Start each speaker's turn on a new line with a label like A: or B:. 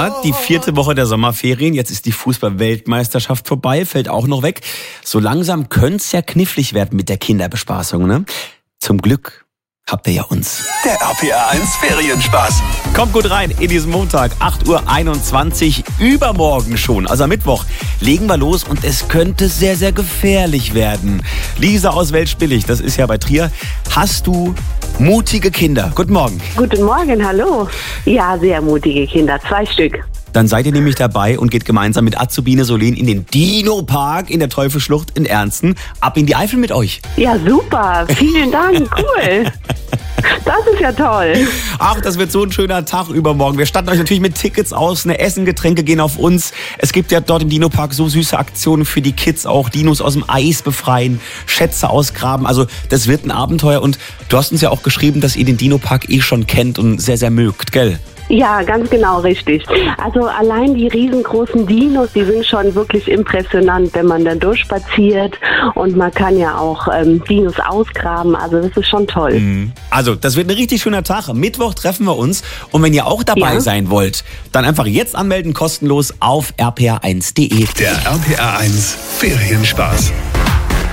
A: Ja, die 4. Woche der Sommerferien. Jetzt ist die Fußball-Weltmeisterschaft vorbei, fällt auch noch weg. So langsam könnte es ja knifflig werden mit der Kinderbespaßung, ne? Zum Glück habt ihr ja uns.
B: Der RPA 1 Ferienspaß.
A: Kommt gut rein in diesen Montag, 8:21 Uhr, übermorgen schon, also am Mittwoch, legen wir los und es könnte sehr, sehr gefährlich werden. Lisa aus Weltspillig, das ist ja bei Trier. Hast du mutige Kinder? Guten Morgen.
C: Guten Morgen, hallo. Ja, sehr mutige Kinder, 2 Stück.
A: Dann seid ihr nämlich dabei und geht gemeinsam mit Azubine Solen in den Dino-Park in der Teufelsschlucht in Ernsten. Ab in die Eifel mit euch.
C: Ja, super, vielen Dank, cool. Das ist ja toll.
A: Ach, das wird so ein schöner Tag übermorgen. Wir statten euch natürlich mit Tickets aus, Essen, Getränke gehen auf uns. Es gibt ja dort im Dino-Park so süße Aktionen für die Kids auch. Dinos aus dem Eis befreien, Schätze ausgraben. Also das wird ein Abenteuer und du hast uns ja auch geschrieben, dass ihr den Dino-Park schon kennt und sehr, sehr mögt, gell?
C: Ja, ganz genau, richtig. Also allein die riesengroßen Dinos, die sind schon wirklich impressionant, wenn man da durchspaziert. Und man kann ja auch Dinos ausgraben, also das ist schon toll.
A: Also das wird ein richtig schöner Tag. Mittwoch treffen wir uns. Und wenn ihr auch dabei sein wollt, dann einfach jetzt anmelden, kostenlos auf rpa1.de.
B: Der RPA 1 Ferienspaß.